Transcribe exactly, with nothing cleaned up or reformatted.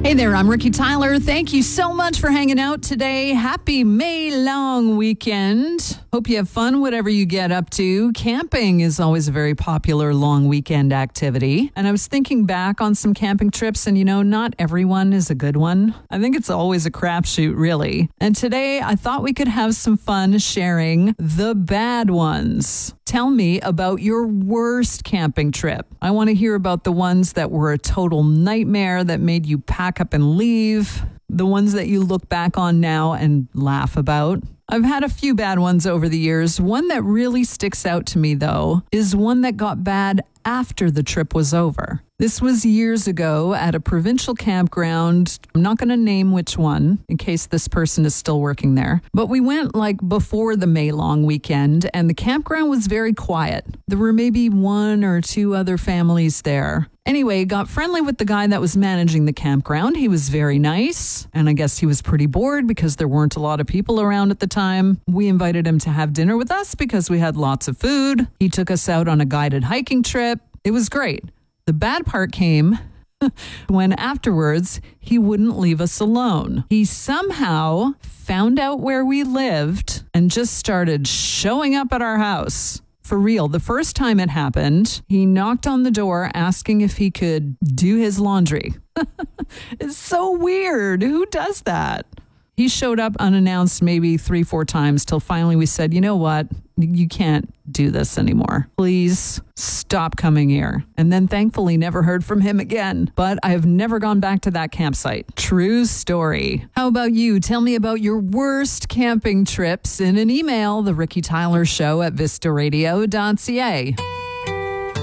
Hey there, I'm Ricky Tyler. Thank you so much for hanging out today. Happy May long weekend. Hope you have fun, whatever you get up to. Camping is always a very popular long weekend activity. And I was thinking back on some camping trips, and you know, not everyone is a good one. I think it's always a crapshoot, really. And today I thought we could have some fun sharing the bad ones. Tell me about your worst camping trip. I want to hear about the ones that were a total nightmare that made you pack up and leave, the ones that you look back on now and laugh about. I've had a few bad ones over the years. One that really sticks out to me, though, is one that got bad after the trip was over. This was years ago at a provincial campground. I'm not going to name which one in case this person is still working there. But we went like before the May long weekend, and the campground was very quiet. There were maybe one or two other families there. Anyway, got friendly with the guy that was managing the campground. He was very nice, and I guess he was pretty bored because there weren't a lot of people around at the time. We invited him to have dinner with us because we had lots of food. He took us out on a guided hiking trip. It was great. The bad part came when afterwards he wouldn't leave us alone. He somehow found out where we lived and just started showing up at our house. For real, the first time it happened, he knocked on the door asking if he could do his laundry. It's so weird. Who does that? He showed up unannounced maybe three, four times till finally we said, you know what? You can't do this anymore. Please stop coming here. And then thankfully never heard from him again. But I have never gone back to that campsite. True story. How about you? Tell me about your worst camping trips in an email, the Ricky Tyler Show at vista radio dot c a.